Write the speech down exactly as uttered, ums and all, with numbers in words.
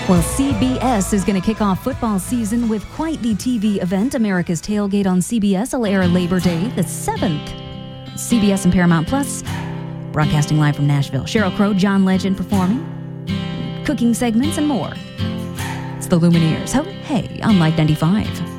Well, C B S is going to kick off football season with quite the T V event. America's Tailgate on C B S will air Labor Day the seventh. C B S and Paramount Plus, broadcasting live from Nashville. Sheryl Crow, John Legend performing, cooking segments, and more. It's the Lumineers. Oh, hey, on Life ninety-five.